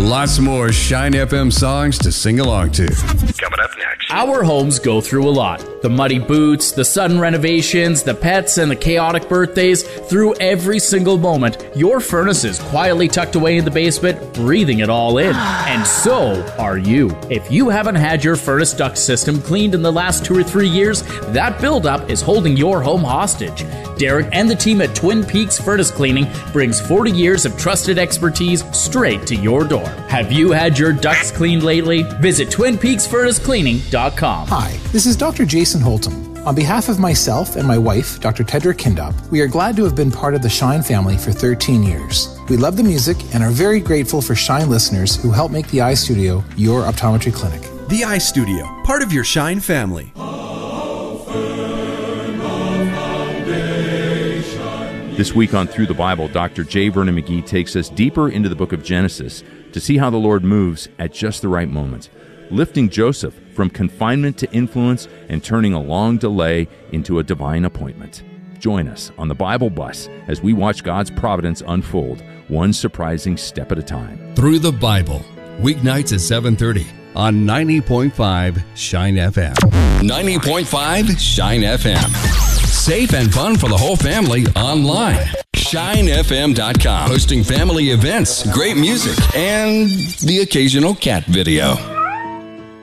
lots more Shine FM songs to sing along to. Coming up next. Our homes go through a lot. The muddy boots, the sudden renovations, the pets, and the chaotic birthdays. Through every single moment, your furnace is quietly tucked away in the basement, breathing it all in. And so are you. If you haven't had your furnace duct system cleaned in the last 2 or 3 years, that buildup is holding your home hostage. Derek and the team at Twin Peaks Furnace Cleaning brings 40 years of trusted expertise straight to your door. Have you had your ducts cleaned lately? Visit TwinPeaksFurnaceCleaning.com. Hi, this is Dr. Jason Holtum. On behalf of myself and my wife, Dr. Tedra Kindop, we are glad to have been part of the Shine family for 13 years. We love the music and are very grateful for Shine listeners who help make the Eye Studio your optometry clinic. The Eye Studio, part of your Shine family. This week on Through the Bible, Dr. J. Vernon McGee takes us deeper into the book of Genesis to see how the Lord moves at just the right moment, lifting Joseph from confinement to influence and turning a long delay into a divine appointment. Join us on the Bible Bus as we watch God's providence unfold, one surprising step at a time. Through the Bible, weeknights at 7:30 on 90.5 Shine FM. 90.5 Shine FM. Safe and fun for the whole family online. ShineFM.com. Hosting family events, great music, and the occasional cat video.